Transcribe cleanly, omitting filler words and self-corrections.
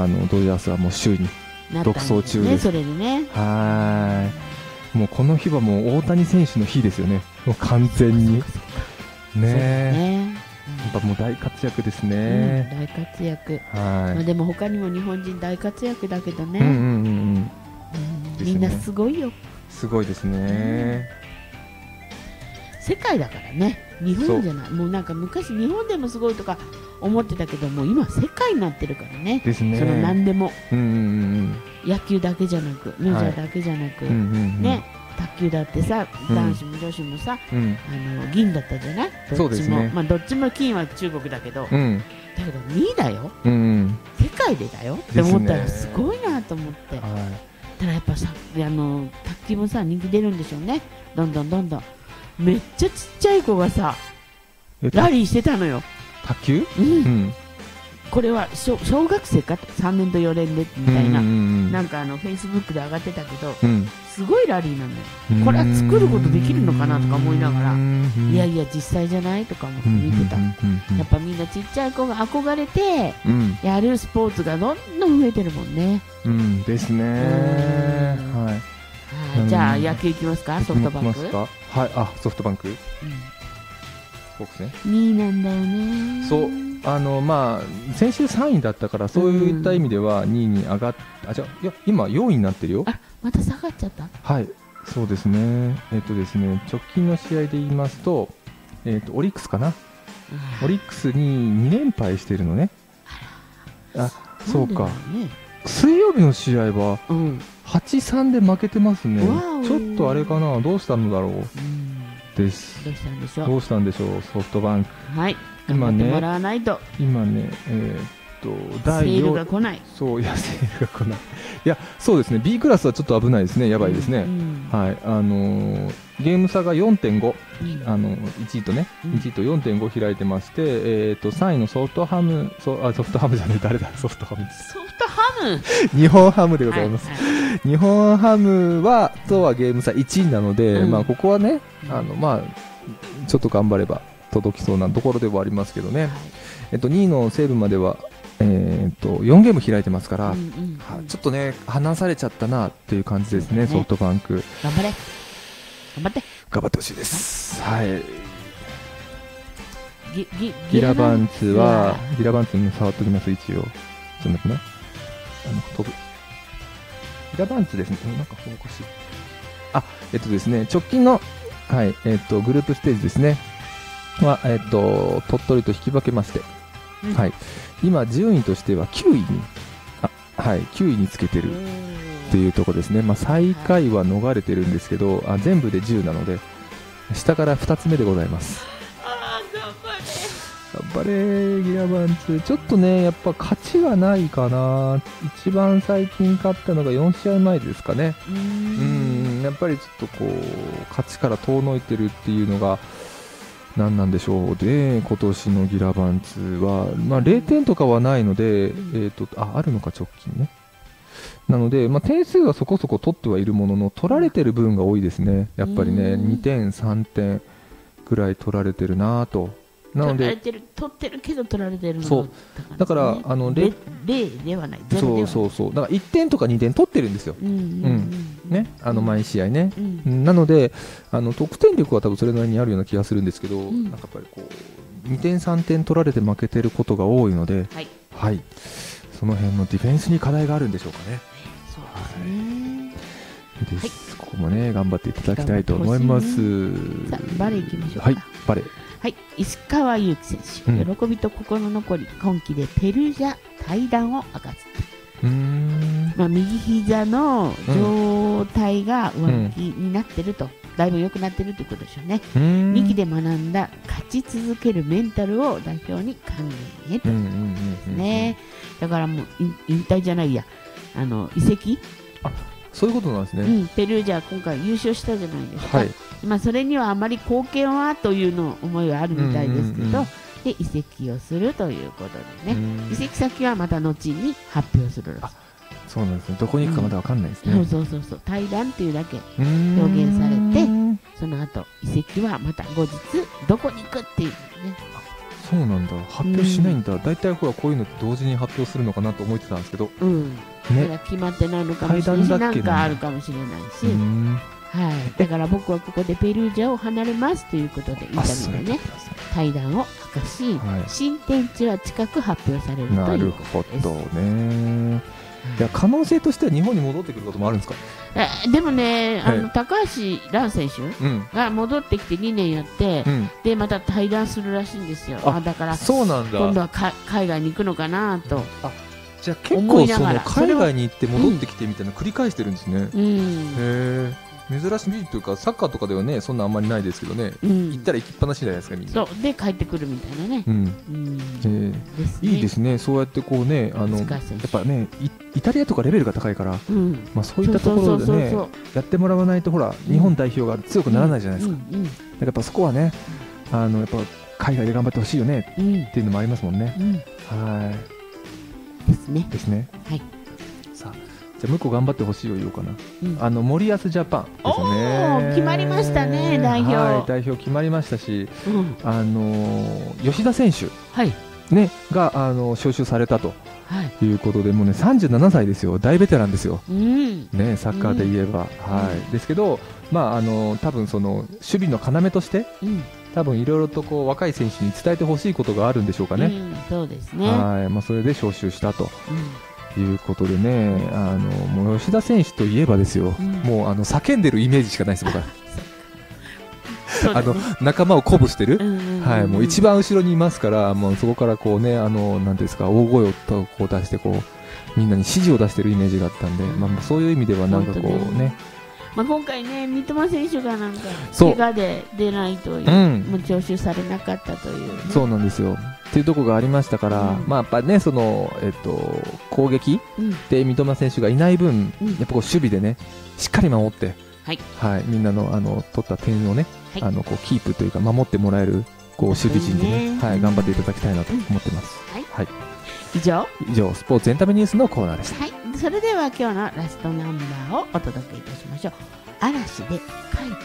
ドジャースはもう首位に独走中です。 それでね。 もうこの日はもう大谷選手の日ですよね。もう完全にね。やっぱもう大活躍ですね。 大活躍。でも他にも日本人大活躍だけどね。みんなすごいよ。 すごいですね。 世界だからね。日本じゃない。もうなんか昔日本でもすごいとか思ってたけども、今世界になってるからね。 ですね。 その何でも。野球だけじゃなく、メジャーだけじゃなく、ね。卓球だってさ、男子も女子もさ、銀だったじゃない。どっちも、まあどっちも金は中国だけど、だけど2位だよ。世界でだよって思ったらすごいなと思って。ただやっぱさ、卓球もさ人気出るんでしょうね。どんどん。めっちゃちっちゃい子がさラリーしてたのよ。 卓球？ これは小学生か3年と4年でみたいな、なんかフェイスブックで上がってたけど、すごいラリーなんだよ。これは作ることできるのかなとか思いながら、いやいや実際じゃないとか思って見てた。やっぱみんなちっちゃい子が憧れてやるスポーツがどんどん増えてるもんね。 ですね。 じゃあ野球いきますか。ソフトバンク。 ソフトバンク。そうですね。 2位なんだよね。 そう。まあ先週3位だったからそういった意味では2位に上がっいや今4位になってるよ。 また下がっちゃった。 そうですね。ですね、直近の試合で言いますと、オリックスかな。オリックスに2連敗してるのね。そうか。水曜日の試合は 8-3 で負けてますね。ちょっとあれかな、どうしたのだろうです。 どうしたんでしょう、ソフトバンク。 今ね、もらわないと。 今ね、 セールが来ない。 セールが来ない。いや、そうですね。B クラスはちょっと危ないですね。やばいですね。ゲーム差が 4.5、1位とね、1位と 4.5 開いてまして、3位のソフトハム、ソフトハムじゃない、誰だ、ソフトハム。日本ハムでございます。日本ハムとはゲーム差1位なので、まあここはね、まあちょっと頑張れば届きそうなところではありますけどね。2位の西武までは4ゲーム開いてますから、ちょっとね離されちゃったなっていう感じですね。ソフトバンク頑張ってほしいです。ギラバンツに触っておきます。一応ちょっと待ってね。飛ぶギラバンツですね。なんかおかしい。ですね、直近のグループステージですねは鳥取と引き分けまして、今順位としては9位に9位につけてるっていうところですね。まあ最下位は逃れてるんですけど、全部で10なので下から2つ目でございます。頑張れギラバンツ。ちょっとねやっぱ勝ちがないかな。一番最近勝ったのが4試合前ですかね。やっぱりちょっとこう勝ちから遠のいてるっていうのが何なんでしょう。で今年のギラバンツは、まあ、0点とかはないので、あるのか直近ね。なので、まあ、点数はそこそこ取ってはいるものの取られてる分が多いですね。やっぱりね2点3点ぐらい取られてるなと。なので取ってるけど取られてるのそうだから 0ではない。 そうだから1点とか2点取ってるんですよ。ね、毎試合ね。なので得点力は多分それなりにあるような気がするんですけど、なんかやっぱりこう2点3点取られて負けてることが多いので、その辺のディフェンスに課題があるんでしょうかね。ここもね頑張っていただきたいと思います。 バレーいきましょうか。 バレー。 石川祐希選手、喜びと心残り、今季でペルージャ退団を明かす。右膝の状態が上向きになってると、だいぶ良くなってるということでしょうね。2期で学んだ勝ち続けるメンタルを代表に還元へとですね。だからもう引退じゃないや、移籍。 そういうことなんですね。 ペルージャ今回優勝したじゃないですか。まあそれにはあまり貢献はというの思いはあるみたいですけど、で移籍をするということでね、移籍先はまた後に発表するらしい。 そうなんですね。どこに行くかまだわかんないですね。 そう退団っていうだけ表現されて、その後移籍はまた後日どこに行くっていうね。 そうなんだ、発表しないんだ。だいたいほらこういうの同時に発表するのかなと思ってたんですけど、 ね、だから決まってないのかもしれないし、なんかあるかもしれないし、はい、だから僕はここでペルージャを離れますということでインタビューでね対談を明かし、新天地は近く発表されるということです。なるほどね。いや可能性としては日本に戻ってくることもあるんですか？でもね、高橋藍選手が戻ってきて2年やって、でまた対談するらしいんですよ。だからそうなんだ、今度は海外に行くのかなと。じゃあ結構その海外に行って戻ってきてみたいな繰り返してるんですね。へえ。珍しいというかサッカーとかではねそんなあんまりないですけどね、行ったら行きっぱなしじゃないですかみんな。そうで帰ってくるみたいなね。いいですね、そうやってこうねやっぱねイタリアとかレベルが高いから、そういったところでねやってもらわないとほら日本代表が強くならないじゃないですか。やっぱそこはねやっぱ海外で頑張ってほしいよねっていうのもありますもんね。はいですね。はい。さあじゃあ向こう頑張ってほしいを言おうかな。森保ジャパンですよね。決まりましたね、代表。はい、代表決まりましたし、吉田選手ねが招集されたということで、もうね37歳ですよ、大ベテランですよ。ね、サッカーで言えば、ですけど、多分その守備の要として。多分いろいろとこう若い選手に伝えてほしいことがあるんでしょうかね。そうですね。はい、それで招集したと。いうことでね、もう吉田選手といえばですよ、もう叫んでるイメージしかないです僕は。仲間を鼓舞してる、もう一番後ろにいますから、もうそこからこうねなんですか大声をこう出してこうみんなに指示を出してるイメージがあったんで、そういう意味ではなんかこうね。今回ね三笘選手がなんか怪我で出ないという、もう招集されなかったという、そうなんですよっていうところがありましたから、やっぱねその攻撃で三笘選手がいない分、やっぱこう守備でねしっかり守って、みんなの取った点をねこうキープというか守ってもらえるこう守備陣でね、頑張っていただきたいなと思ってます。はい。以上スポーツエンタメニュースのコーナーでした。それでは今日のラストナンバーをお届けいたしましょう。嵐で